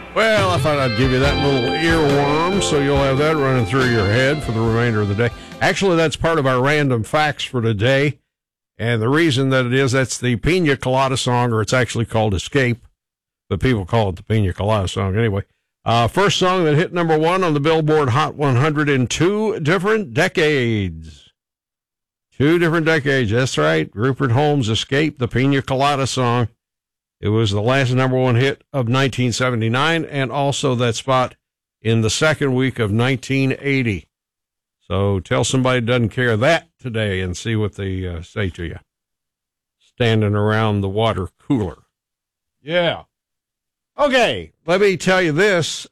Well, I thought I'd give you that little earworm so you'll have that running through your head for the remainder of the day. Actually, that's part of our random facts for today. And the reason that it is, that's the Pina Colada song, or it's actually called Escape, but people call it the Pina Colada song anyway. First song that hit number one on the Billboard Hot 100 in 2 different decades. 2 different decades, that's right. Rupert Holmes' Escape, the Pina Colada song. It was the last number one hit of 1979 and also that spot in the second week of 1980. So tell somebody who doesn't care that today and see what they say to you. Standing around the water cooler. Yeah. Okay, let me tell you this.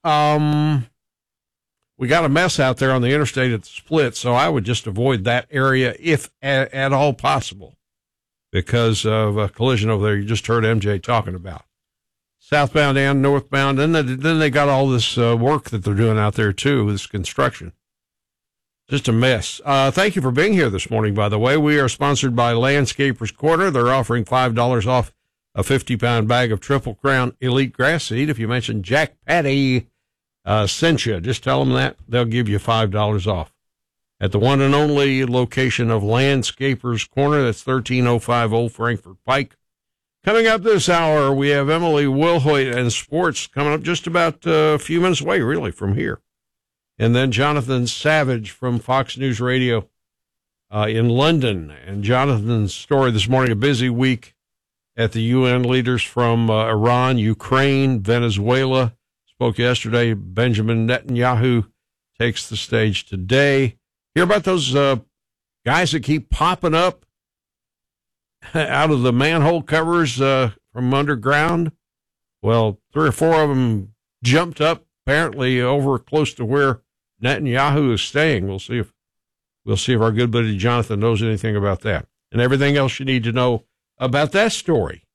We got a mess out there on the interstate at the split, so I would just avoid that area if at all possible, because of a collision over there you just heard MJ talking about. Southbound and northbound. Then they got all this work that they're doing out there, too, this construction. Just a mess. Thank you for being here this morning, by the way. We are sponsored by Landscapers Corner. They're offering $5 off a 50-pound bag of Triple Crown Elite Grass Seed. If you mention Jack Patty sent you, just tell them that. They'll give you $5 off. At the one and only location of Landscapers Corner, that's 1305 Old Frankfort Pike. Coming up this hour, we have Emily Wilhoit and sports coming up just about a few minutes away, really, from here. And then Jonathan Savage from Fox News Radio in London. And Jonathan's story this morning, a busy week at the UN leaders from Iran, Ukraine, Venezuela. Spoke yesterday. Benjamin Netanyahu takes the stage today. Hear about those guys that keep popping up out of the manhole covers from underground? Well, 3 or 4 of them jumped up, apparently over close to where Netanyahu is staying. We'll see if our good buddy Jonathan knows anything about that, and everything else you need to know about that story